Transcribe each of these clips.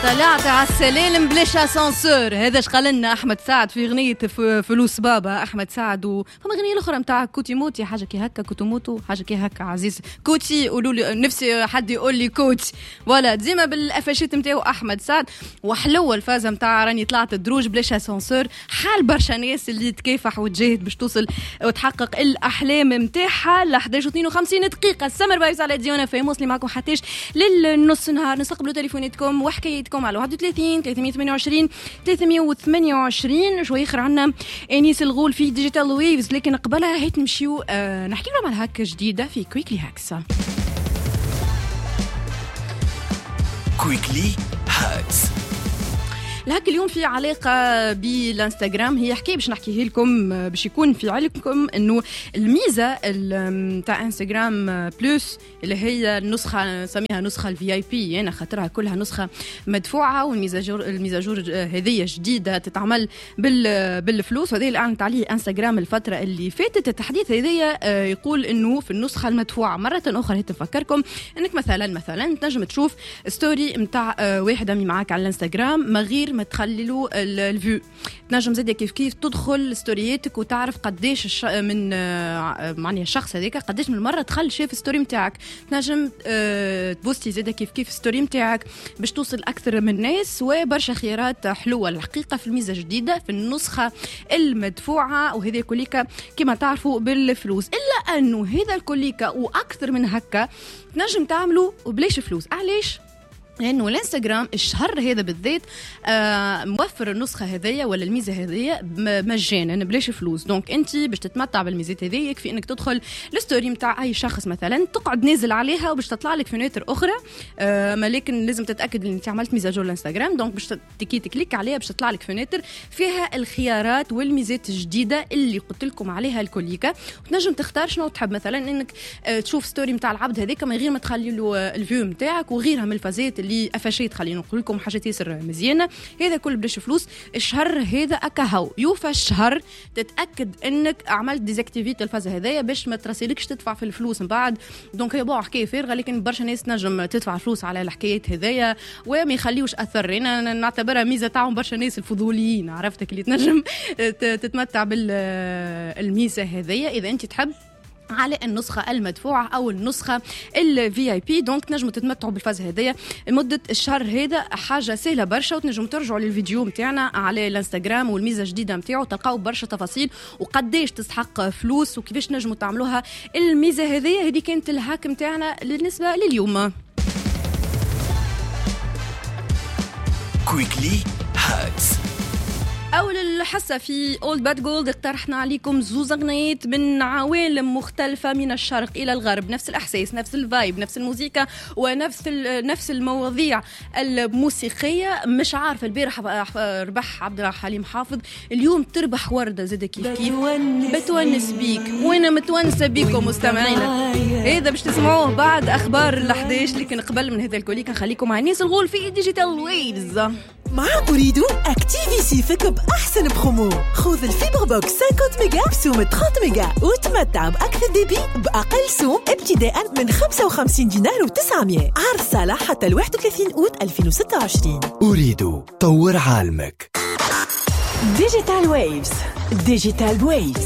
طلعت على السلالم بلاش اسانسور. هذا شقال لنا احمد سعد في اغنيه فلوس بابا. احمد سعد وفما اغنيه الاخرى نتاع كوتي موتي حاجه كي هكا كوتوموتو حاجه كي هكا عزيز كوتي يقولوا لي نفسي حد يقول لي كوتي ولا ديما بالافاشيت نتاعو احمد سعد. وحلوه الفازه نتاع راني طلعت الدروج بلاش اسانسور. حال برشا ناس اللي تكافح وتجاهد باش توصل وتحقق الاحلام نتاعها ل 11:52 دقيقه. السمر بايز على ديونا فيموس اللي معكم حتىش للنص نهار. نستقبلوا تليفوناتكم وحكايتكم على 31 328 328. شوي اخر عنا انيس الغول في ديجيتال ويفز. لكن قبلها هيت نمشيو نحكي لكم على هاك جديده في كويكلي هاكس. كويكلي هاكس. الهاك اليوم في علاقة بالانستغرام. هي حكاية باش نحكيه لكم باش يكون في علمكم انه الميزة تاع انستغرام بلس اللي هي النسخة نسميها نسخة الفي اي بي انا خاطرها كلها نسخة مدفوعة. والميزاجور هذه جديدة تتعمل بالفلوس. وهذه اللي اعلنت عليه انستغرام الفترة اللي فاتت. التحديث هذه يقول انه في النسخة المدفوعة مرة اخرى هي تفكركم انك مثلا تنجم تشوف ستوري متاع واحد امي معاك على الانستغرام ما غير ما تخللوا الفيو. تنجم زاد كيف تدخل ستورياتك وتعرف قديش من معني الشخص هذاك قديش من مرة دخل شاف ستوري متاعك. تنجم تبوستي زاد كيف ستوري متاعك باش توصل أكثر من ناس. وبرشا خيارات حلوة الحقيقة في الميزة جديدة في النسخة المدفوعة. وهذا كليكا كما تعرفوا بالفلوس. إلا أنه هذا الكليكا وأكثر من هكا تنجم تعملوا وبلاش فلوس. علاش؟ لأنه الانستغرام الشهر هذا بالذات موفر النسخة هذية ولا الميزة هذية مجانا بلاش فلوس. دونك أنت باش تتمتع بالميزات هذية يكفي أنك تدخل الستوري متاع أي شخص مثلا تقعد نازل عليها وباش تطلع لك فيناتر أخرى. لكن لازم تتأكد أن أنت عملت ميزاجور الانستغرام. دونك باش تكليك عليها باش تطلع لك فيناتر فيها الخيارات والميزات الجديدة اللي قلت لكم عليها الكليكا. وتنجم تختار شنو تحب مثلا أنك تشوف ستوري متاع العبد هذيك من غير ما تخلي له الفيو متاعك وغيرها من الفازات اللي أفشيت. خلينا نقول لكم حاجات ياسر مزيانة. هذا كل بلاش فلوس. الشهر هذا أكهو يوفى الشهر تتأكد أنك عملت ديزاكتيفيت الفازة هذايا باش ما ترسلكش تدفع في الفلوس من بعد. دونك هي بقى حكاية فارغة. لكن برشا ناس نجم تدفع فلوس على الحكايات هذايا وما يخليوش أثر. أنا نعتبرها ميزة تعهم برشا ناس الفضوليين عرفتك اللي تنجم تتمتع بالميزة هذايا إذا أنت تحب على النسخة المدفوعة أو النسخة الVIP. دونك تنجموا تتمتعوا بالفازة هذية مدة الشهر. هذا حاجة سهلة برشا. وتنجموا ترجعوا للفيديو متاعنا على الانستغرام والميزة الجديدة متاعه تلقاو برشا تفاصيل وقديش تستحق فلوس وكيفاش نجموا تعملوها. الميزة هذه كانت الهاك متاعنا بالنسبة لليوم. كويكلي هاكس. أول الحصة في Old Bad Gold اقترحنا عليكم زوز أغنيات من عوالم مختلفة من الشرق إلى الغرب. نفس الإحساس نفس الفايب نفس الموسيقى ونفس المواضيع الموسيقية. مش عارفة البارح ربح عبد الحليم حافظ. اليوم تربح وردة زادة كيف بتونس بيك وأنا متونسة بيكم مستمعينا. هذا باش تسمعوه بعد أخبار ال11. لكن قبل من هذا الكل نخليكم مع ناس الغول في ديجيتال ويفز. مع أريدو أكتيفي سيفك بأحسن برومو. خذ الفيبر بوكس 50 ميجا بسوم 30 ميجا وتمتع بأكثر ديبي بأقل سوم ابتداء من 55 دينار و900. عرض صالح حتى 31 أوت 2026. أريدو طور عالمك. ديجيتال ويفز. ديجيتال ويفز.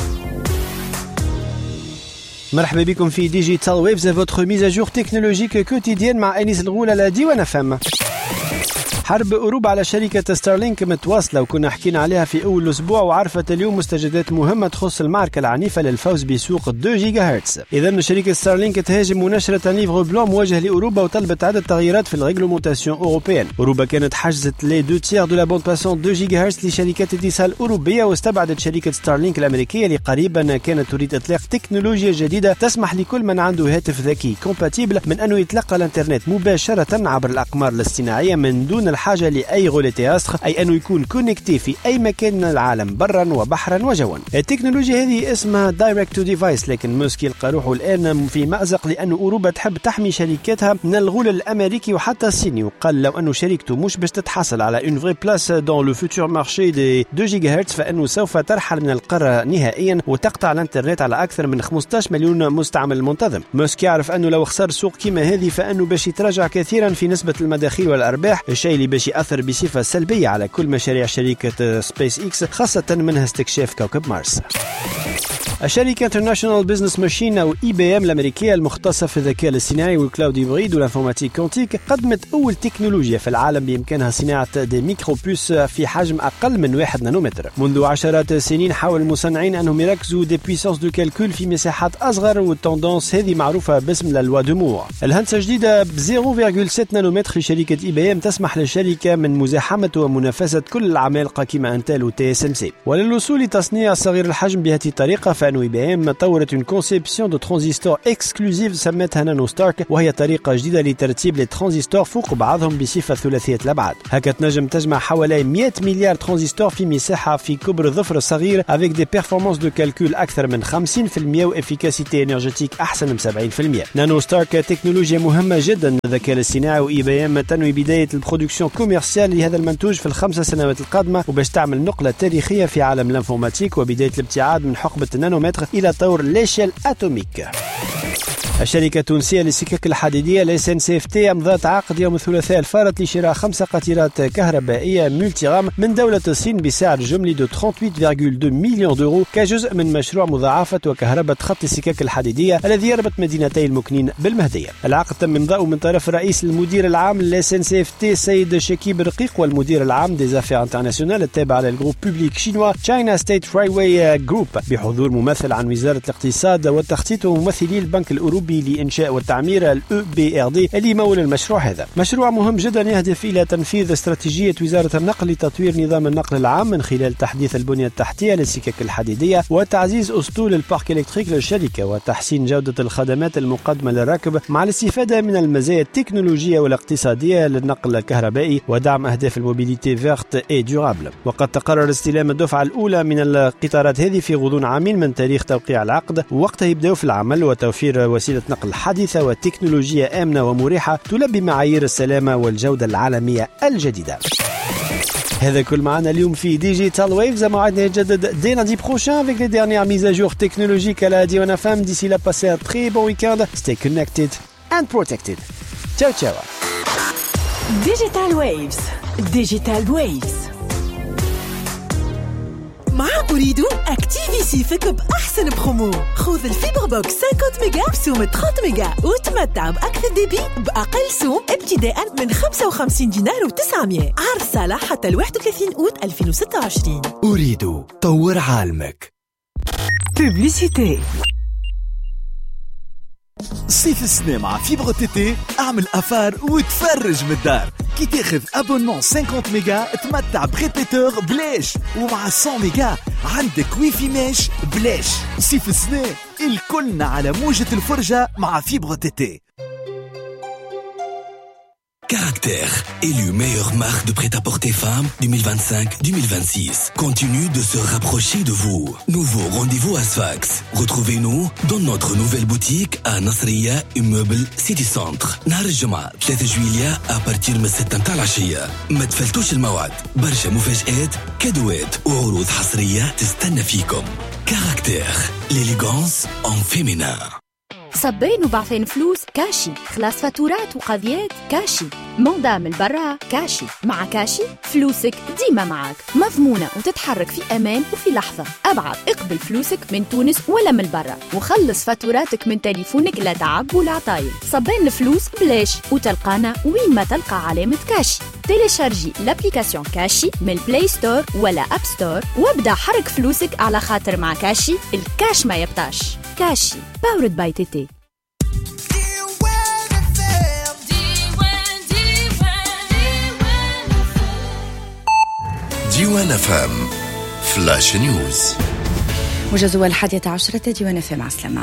مرحبا بكم في ديجيتال ويفز votre mise à jour technologique quotidienne مع أنيس الغول على ديوان فم. حرب أوروبا على شركة ستارلينك متواصلة وكنا حكينا عليها في أول أسبوع. وعرفت اليوم مستجدات مهمة تخص المعركة العنيفة للفوز بسوق 2 جيجا هرتز. إذن شركة ستارلينك تهاجم مناشرة ليفغ بلون موجه لأوروبا وطلبت عدة تغييرات في الريغلومونتاسيون أوروبيان. أوروبا كانت حجزت لي 2 تير دو لا بوند باسون 2 جيجا هرتز لشركات اتصال أوروبية. واستبعدت شركة ستارلينك الأمريكية اللي قريبا كانت تريد إطلاق تكنولوجيا جديدة تسمح لكل من عنده هاتف ذكي كومباتيبل من أنه يتلقى الانترنت مباشرة عبر الأقمار الاصطناعية من دون الحاجة لأي غولة تياسخ. أي أنه يكون كونكتي في أي مكان من العالم برا وبحرا وجوا. التكنولوجيا هذه اسمها دايركت تو ديفايس. لكن موسكي يلقى روحه الآن في مأزق لأن أوروبا تحب تحمي شركاتها من الغول الأمريكي وحتى الصيني. وقال لو أنه شركته مش باش تتحصل على une vraie place dans le futur marché des 2 جيجا هرتز فإنه سوف ترحل من القارة نهائيا وتقطع الانترنت على أكثر من 15 مليون مستعمل منتظم. موسكي يعرف أنه لو خسر سوق كيما هذه فإنه باش يتراجع كثيرا في نسبة المداخيل والأرباح. الشيء اللي واللي باش يأثر بصفة سلبية على كل مشاريع شركة سبيس إكس، خاصة منها استكشاف كوكب مارس. الشركة انترناشونال بزنس ماشين أو IBM الأمريكية المختصة في الذكاء الاصطناعي والكلاود هيبريد والانفورماتيك كونتيك قدمت أول تكنولوجيا في العالم بإمكانها صناعة دي ميكروبوس في حجم أقل من 1 نانومتر. منذ عشرات السنين حاول المصنعين أنهم يركزوا دي بويسانس دو كالكول في مساحات أصغر، والتندونس هذه معروفة باسم لا لوا دو مور. الهندسة الجديدة ب 0.7 نانومتر لشركة IBM تسمح للشركة من مزاحمة ومنافسة كل العمالقة كما انتل و TSMC. وللوصول لتصنيع صغير الحجم بهذه الطريقة فإن IBM طورت une conception de transistor exclusive سمتها نانو ستارك، وهي طريقة جديدة لترتيب الترانزستور فوق بعضهم بصفة ثلاثية الأبعاد. هكا تنجم تجمع حوالي 100 مليار ترانزستور في مساحة في كبر ظفر صغير avec des performances de calcul أكثر من 50% وإفيكاسيتي إنرجيتيك أحسن من 70%. نانو ستارك تكنولوجيا مهمة جدا للذكاء الاصطناعي، و IBM تنوي بداية البرودكسيون كوميرسيال لهذا المنتوج في ال5 سنوات القادمة، وباش تعمل نقلة تاريخية في عالم الانفورماتيك وبداية الابتعاد من حقبة النانومتر إلى طور ليشيل أتوميك. الشركة التونسية للسكك الحديدية SNCFT أمضت عقد يوم الثلاثاء الفارط لشراء 5 قطيرات كهربائية ملتي رام من دولة الصين بسعر جملي دو 38.2 مليون دورو كجزء من مشروع مضاعفة وكهرباء خط السكك الحديدية الذي يربط مدينتي المكنين بالمهدية. العقد تم إمضاؤه من طرف رئيس المدير العام SNCFT سيد شكيب رقيق والمدير العام دي زافير انترناسيونال التابع للجروب بوبليك شينوا تشاينا ستيت رايواي جروب بحضور ممثل عن وزارة الاقتصاد والتخطيط وممثلي البنك الأوروبي لإنشاء والتعمير الEBRD اللي يمول المشروع هذا. مشروع مهم جدا يهدف إلى تنفيذ استراتيجية وزارة النقل لتطوير نظام النقل العام من خلال تحديث البنية التحتية للسكك الحديدية وتعزيز أسطول البارك إلكتريك للشركة وتحسين جودة الخدمات المقدمة للركب مع الاستفادة من المزايا التكنولوجية والاقتصادية للنقل الكهربائي ودعم أهداف الموبيليتي فيرت اي دورابل. وقد تقرر استلام الدفعة الأولى من القطارات هذه في غضون عامين من تاريخ توقيع العقد، ووقتها يبدأوا في العمل وتوفير وسيلة نقل حديثة وتكنولوجيا آمنة ومريحة تلبي معايير السلامة والجودة العالمية الجديدة. هذا كل معنا اليوم في ديجيتال ويفز. موعدنا يتجدد dès lundi prochain avec les dernières mises à jour technologiques à la Diwan FM. D'ici là, passez un très bon week-end. Stay connected and protected. Ciao ciao. Digital Waves. Digital Waves. مع أريد أكتيفي سيفك بأحسن برومو. خذ الفيبر بوكس 50 ميجا بسوم 30 ميجا وتمتع بأكثر ديبي بأقل سوم ابتداء من 55 دينار و900. عرض صالح حتى 31 أوت 2026. أريد طور عالمك. بوبليسيتي. صيف السنة مع فيبر تيتي اعمل أفار وتفرج من الدار. كي تاخذ ابونمون 50 ميجا تمتع بريبيتور بلاش، ومع 100 ميجا عندك ويفي ماش بلاش. صيف السنة الكلنا على موجة الفرجة مع فيبر تيتي. Caractère, élu meilleure marque de prêt-à-porter femme 2025-2026, continue de se rapprocher de vous. Nouveau rendez-vous à Sfax. Retrouvez-nous dans notre nouvelle boutique à Nasriya Immeuble City Centre. نهار الجمعة 3 جويلية à partir من 6 متاع العشية. ما تفلتوش الموعد، برشا مفاجآت، كادوات وعروض حصرية تستنى فيكم. Caractère, l'élégance en féminin. صبين وبعثين فلوس كاشي، خلاص فاتورات وقضيات كاشي، موضة من برا كاشي. مع كاشي فلوسك ديما معك، مضمونة وتتحرك في أمان وفي لحظة. أبعث اقبل فلوسك من تونس ولا من برا، وخلص فاتوراتك من تليفونك لا تعب ولا عطايل. صبين الفلوس بلاش، وتلقانا وين ما تلقى علامة كاشي. تيليشارجي لابليكاسيون كاشي من بلاي ستور ولا أب ستور وابدأ حرك فلوسك، على خاطر مع كاشي الكاش ما يبطاش. كاشي باورد باي تيتي. ديوان FM فلاش نيوز. موجز 11 ديوان FM. مع السلامة.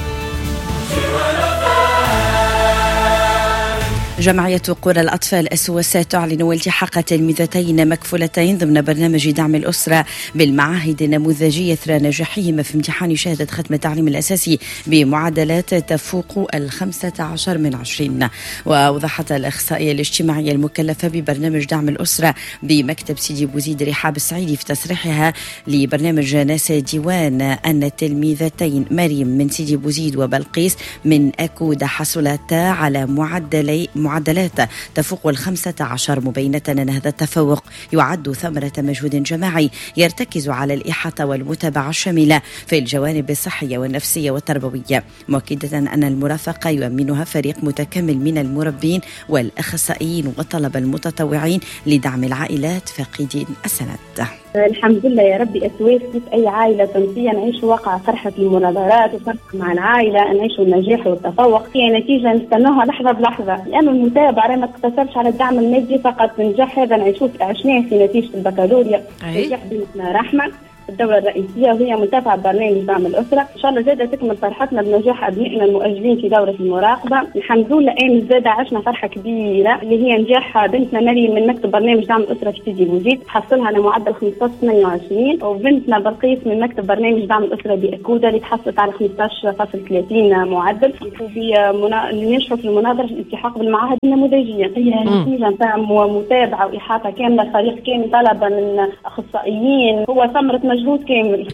جمعية قرى الأطفال SOS تعلن التحاق تلميذتين مكفولتين ضمن برنامج دعم الأسرة بالمعاهد النموذجية إثر نجاحهما في امتحان شهادة ختم التعليم الأساسي بمعدلات تفوق 15 من 20. وأوضحت الأخصائية الاجتماعية المكلفة ببرنامج دعم الأسرة بمكتب سيدي بوزيد رحاب السعيدي في تصريحها لبرنامج ناس ديوان أن التلميذتين مريم من سيدي بوزيد وبلقيس من أكود حصلتا على معدلي بمعدلات تفوق 15، مبينة أن هذا التفوق يعد ثمرة مجهود جماعي يرتكز على الإحاطة والمتابعة الشاملة في الجوانب الصحية والنفسية والتربوية، مؤكدة أن المرافقة يؤمنها فريق متكامل من المربين والأخصائيين والطلبة المتطوعين لدعم العائلات فاقدين السند. الحمد لله يا ربي أسواف كيف أي عائلة تونسية نعيش واقع فرحة المناظرات وفرحة مع العائلة، نعيش النجاح والتفوق هي نتيجة نستناها لحظة بلحظة، لأن المتابعة ما تقتصرش على الدعم المادي فقط. النجاح هذا عشناه في نتيجة البكالوريا. نجاح بنتنا رحمة الدورة الرئيسية وهي متابعة برنامج دعم الأسرة. إن شاء الله زادة تكمل فرحتنا بنجاح أبنائنا المؤجلين في دورة المراقبة. الحمد لله أيام زادة عشنا فرحة كبيرة اللي هي نجاح بنتنا مريم من مكتب برنامج دعم الأسرة في سيدي بوزيد، حصلها على معدل 15.28، وبنتنا بلقيس من مكتب برنامج دعم الأسرة بأكودا اللي تحصلت على 15.30 معدل. اللي نشرف المناظرة الالتحاق بالمعاهد النموذجية هي نتيجة نتاع متابعة وإحاطة كاملة، فريق كامل طلبة من أخصائيين، هو ثمرة مجهود كامل.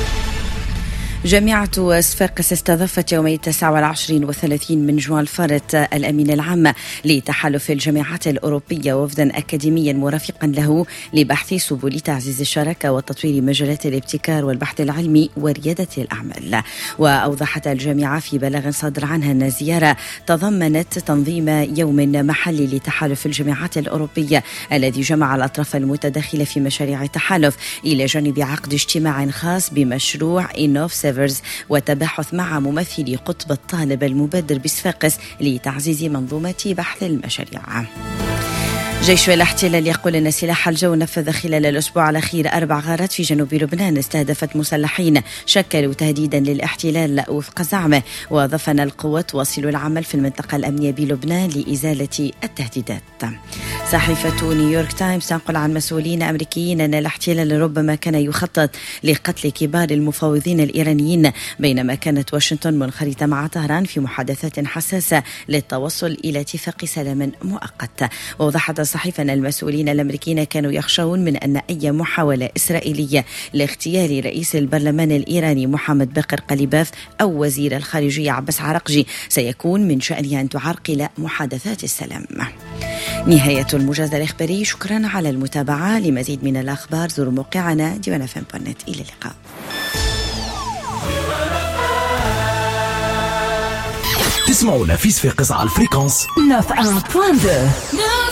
جامعة صفاقس استضافت يومي 29 و30 من جوان الفارط الأمين العام لتحالف الجامعات الأوروبية وفدا أكاديميا مرافقا له لبحث سبل تعزيز الشراكة وتطوير مجالات الابتكار والبحث العلمي وريادة الأعمال. وأوضحت الجامعة في بلاغ صادر عنها أن الزيارة تضمنت تنظيم يوم محلي لتحالف الجامعات الأوروبية الذي جمع الأطراف المتداخلة في مشاريع التحالف إلى جانب عقد اجتماع خاص بمشروع إنوف وتباحث مع ممثلي قطب الطالب المبادر بصفاقس لتعزيز منظومة بحث المشاريع. جيش الاحتلال يقول أن سلاح الجو نفذ خلال الأسبوع الأخير 4 غارات في جنوب لبنان استهدفت مسلحين شكلوا تهديدا للاحتلال وفق زعمه، وأضاف أن القوات تواصل العمل في المنطقة الأمنية بلبنان لإزالة التهديدات. صحيفة نيويورك تايمز تنقل عن مسؤولين أمريكيين أن الاحتلال ربما كان يخطط لقتل كبار المفاوضين الإيرانيين، بينما كانت واشنطن منخرطة مع طهران في محادثات حساسة للتوصل إلى اتفاق سلام مؤقت. ووضحت الصحيفة أن المسؤولين الأمريكيين كانوا يخشون من أن أي محاولة إسرائيلية لاغتيال رئيس البرلمان الإيراني محمد باقر قليباف أو وزير الخارجية عباس عراقجي سيكون من شأنها أن تعرقل محادثات السلام. نهاية الموجز الإخباري، شكرا على المتابعة. لمزيد من الأخبار زوروا موقعنا diwanafm.net. إلى اللقاء. تسمعونا في صفاقس على الفريكونس 91.2.